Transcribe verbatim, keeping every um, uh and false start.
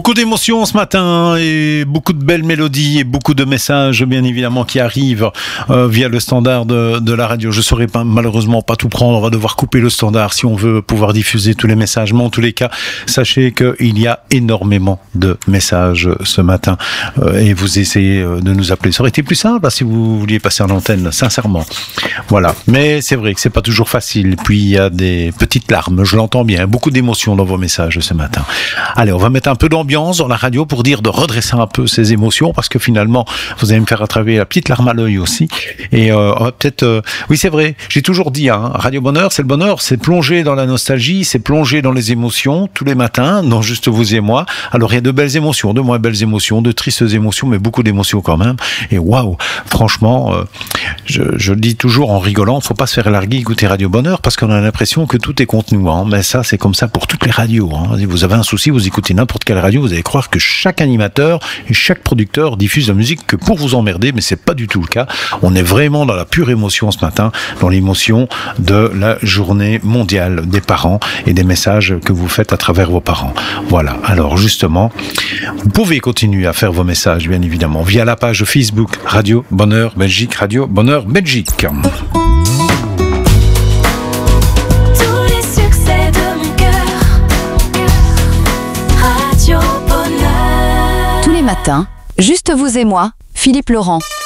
Beaucoup d'émotions ce matin et beaucoup de belles mélodies et beaucoup de messages bien évidemment qui arrivent euh, via le standard de, de la radio. Je ne saurais pas, malheureusement pas tout prendre, on va devoir couper le standard si on veut pouvoir diffuser tous les messages. Mais en tous les cas, sachez qu'il y a énormément de messages ce matin euh, et vous essayez de nous appeler. Ça aurait été plus simple si vous vouliez passer en antenne, sincèrement. Voilà. Mais c'est vrai que c'est pas toujours facile. Puis il y a des petites larmes, je l'entends bien, beaucoup d'émotions dans vos messages ce matin. Allez, on va mettre un peu d'ambiance dans la radio pour dire de redresser un peu ses émotions parce que finalement, vous allez me faire attraper la petite larme à l'œil aussi. Et euh, on va peut-être... Euh, oui, c'est vrai, j'ai toujours dit, hein, Radio Bonheur, c'est le bonheur, c'est plonger dans la nostalgie, c'est plonger dans les émotions tous les matins, non juste vous et moi. Alors il y a de belles émotions, de moins belles émotions, de tristes émotions, mais beaucoup d'émotions quand même. Et waouh, franchement, euh, je, je le dis toujours en rigolant, faut pas se faire larguer écouter Radio Bonheur parce qu'on a l'impression que tout est contre nous. Hein. Mais ça, c'est comme ça pour toutes les radios. Hein. Si vous avez un souci, vous écoutez n'importe quelle radio, vous allez croire que chaque animateur et chaque producteur diffuse la musique que pour vous emmerder, mais c'est pas du tout le cas. On est vraiment dans la pure émotion ce matin, dans l'émotion de la journée mondiale des parents et des messages que vous faites à travers vos parents. Voilà. Alors justement, vous pouvez continuer à faire vos messages, bien évidemment, via la page Facebook Radio Bonheur Belgique, Radio Bonheur Belgique. Matin, juste vous et moi, Philippe Laurent.